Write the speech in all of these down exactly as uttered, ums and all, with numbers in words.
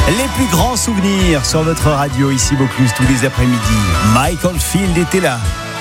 Les plus grands souvenirs sur votre radio ici Vaucluse tous les après-midi. Michael Field était là.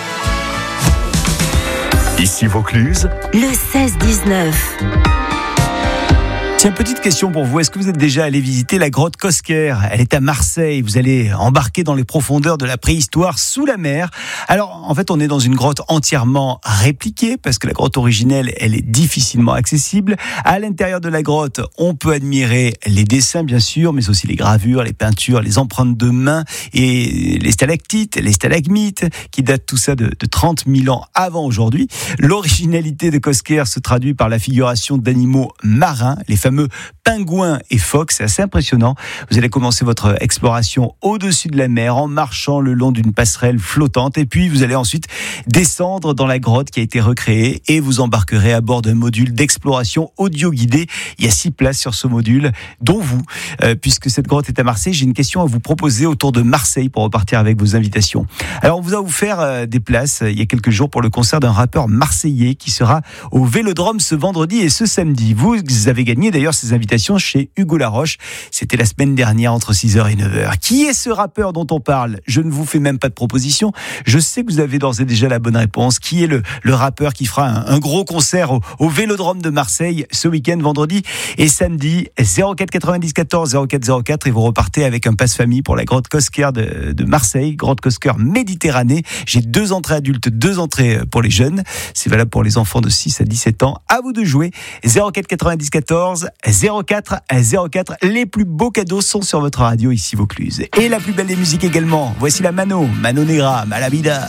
Ici Vaucluse, le seize dix-neuf. Tiens, petite question pour vous. Est-ce que vous êtes déjà allé visiter la grotte Cosquer ? Elle est à Marseille. Vous allez embarquer dans les profondeurs de la préhistoire sous la mer. Alors, en fait, on est dans une grotte entièrement répliquée parce que la grotte originelle, elle est difficilement accessible. À l'intérieur de la grotte, on peut admirer les dessins, bien sûr, mais aussi les gravures, les peintures, les empreintes de mains et les stalactites, les stalagmites qui datent tout ça de, de trente mille ans avant aujourd'hui. L'originalité de Cosquer se traduit par la figuration d'animaux marins, les fameux pingouins et phoques, c'est assez impressionnant. Vous allez commencer votre exploration au-dessus de la mer en marchant le long d'une passerelle flottante et puis vous allez ensuite descendre dans la grotte qui a été recréée et vous embarquerez à bord d'un module d'exploration audio guidé. Il y a six places sur ce module, dont vous. Euh, puisque cette grotte est à Marseille, j'ai une question à vous proposer autour de Marseille pour repartir avec vos invitations. Alors on vous a offert euh, des places euh, il y a quelques jours pour le concert d'un rappeur marseillais qui sera au Vélodrome ce vendredi et ce samedi. Vous avez gagné d'ailleurs ces invitations chez Hugo Laroche. C'était la semaine dernière entre six heures et neuf heures. Qui est ce rappeur dont on parle ? Je ne vous fais même pas de proposition. Je sais que vous avez d'ores et déjà la bonne réponse. Qui est le, le rappeur qui fera un, un gros concert au, au Vélodrome de Marseille ce week-end, vendredi et samedi ? zéro quatre quatre-vingt-dix quatorze zéro quatre zéro quatre et vous repartez avec un passe-famille pour la grotte Cosquer de, de Marseille, grotte Cosquer Méditerranée. J'ai deux entrées adultes, deux entrées pour les jeunes. C'est valable pour les enfants de six à dix-sept ans. À vous de jouer. zéro quatre quatre-vingt-dix quatorze zéro quatre zéro quatre. Les plus beaux cadeaux sont sur votre radio ici Vaucluse. Et la plus belle des musiques également. Voici la Mano, Mano Negra, Malavida.